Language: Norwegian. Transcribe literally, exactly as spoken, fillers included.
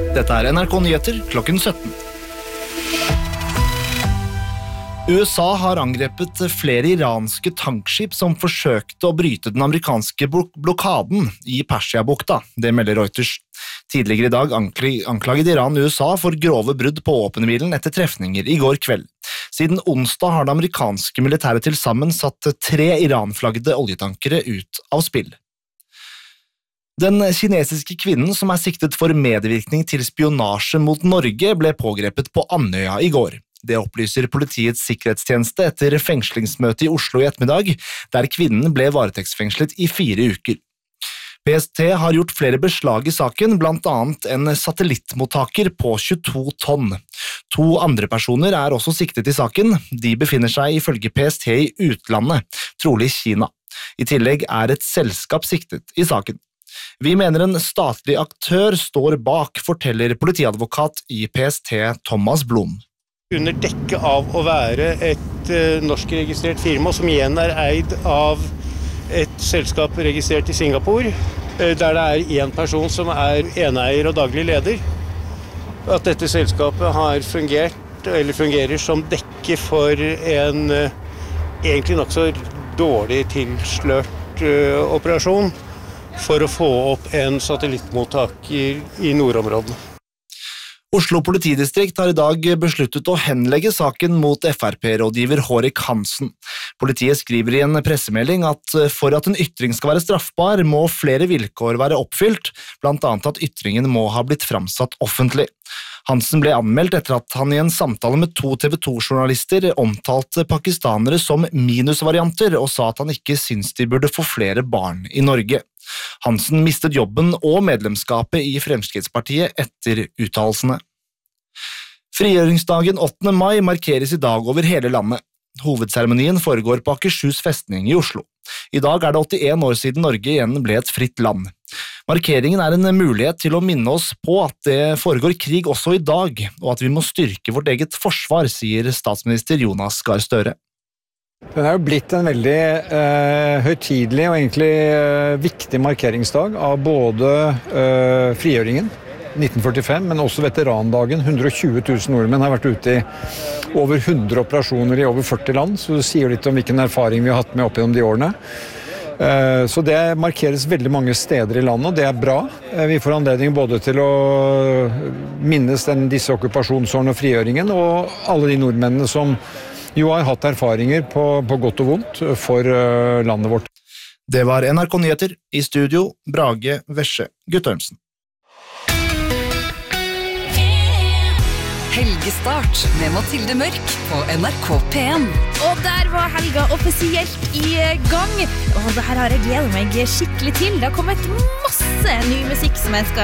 Dette er N R K Nyheter klokken sytten. U S A har angrepet flere iranske tankskip som forsøkte å bryte den amerikanske blokaden i Persiabukta, det melder Reuters. Tidligere i dag anklaget Iran U S A for grove brudd på våpenhvilen etter trefninger i går kveld. Siden onsdag har det amerikanske militæret til sammen satt tre Iran-flaggede oljetankere ut av spill. Den kinesiske kvinnen som er siktet for medvirkning til spionasje mot Norge ble pågrepet på Andøya i går. Det opplyser politiets sikkerhetstjeneste etter fengslingsmøte i Oslo i ettermiddag, der kvinnen ble varetektsfengslet i fire uker. P S T har gjort flere beslag i saken, blant annet en satellittmottaker på tjueto tonn. To andre personer er også siktet i saken. De befinner seg ifølge P S T i utlandet, trolig Kina. I tillegg er et selskap siktet i saken. Vi mener en statlig aktør står bak, forteller politiadvokat i P S T Thomas Blom. Under dekke av å være et uh, norskregistrert firma som igjen er eid av et selskap registrert i Singapore, uh, der det er en person som er eneeier og daglig leder. At dette selskapet har fungert, eller fungerer som dekke for en uh, egentlig nok så dårlig tilslørt uh, operasjon for å få opp en satellittmottaker i nordområdene. Oslo politidistrikt har i dag besluttet å henlegge saken mot F R P-rådgiver Hårek Hansen. Politiet skriver i en pressemelding at for at en ytring skal være straffbar, må flere vilkår være oppfylt, blant annet at ytringen må ha blitt framsatt offentlig. Hansen ble anmeldt etter at han i en samtale med to T V to-journalister omtalte pakistanere som minusvarianter og sa at han ikke syns de burde få flere barn i Norge. Hansen mistet jobben og medlemskapet i Fremskrittspartiet etter uttalelsene. Frigjøringsdagen åttende mai markeres i dag over hele landet. Hovedseremonien foregår på Akershus festning i Oslo. I dag er det åttien år siden Norge igjen ble et fritt land. Markeringen er en mulighet til å minne oss på at det foregår krig også i dag, og at vi må styrke vårt eget forsvar, sier statsminister Jonas Gahr Støre. Den er jo blitt en veldig eh, høytidelig og egentlig eh, viktig markeringsdag av både eh, frigjøringen nitten førtifem, men også veterandagen. hundre og tjue tusen nordmenn har vært ute i over hundre operasjoner i over førti land, så det sier litt om hvilken erfaring vi har hatt med opp gjennom de årene. Eh, så det markeres veldig mange steder i landet, og det er bra. Eh, vi får anledning både til å minnes den, disse okkupasjonsårene og frigjøringen, og alle de nordmennene som jo har hatt erfaringer på, på godt og vondt for uh, landet vårt. Det var N R K Nyheter, i studio Brage Vesje Guttormsen. Helgestart med Mathilde Mørk på N R K P en. Og der var helga offisielt i gang. Og det her har jeg gledet meg skikkelig til. Det har kommet masse ny musikk som jeg skal